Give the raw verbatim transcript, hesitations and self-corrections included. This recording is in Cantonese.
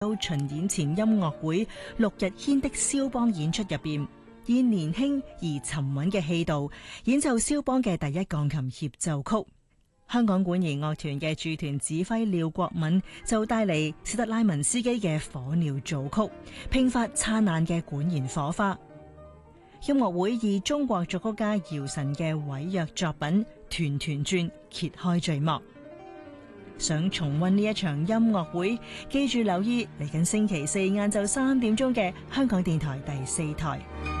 都巡演前音樂會六日軒的蕭邦演出入邊，以年輕而沉穩嘅氣度演奏蕭邦嘅第一鋼琴協奏曲。香港管弦樂團嘅駐團指揮廖國敏就帶嚟史特拉文斯基嘅火鳥組曲，迸發燦爛嘅管弦火花。音樂會以中國作曲家姚晨嘅委約作品《團團轉》揭開序幕。想重溫呢一場音樂會，記住留意嚟緊星期四晏晝三點鐘嘅香港電台第四台。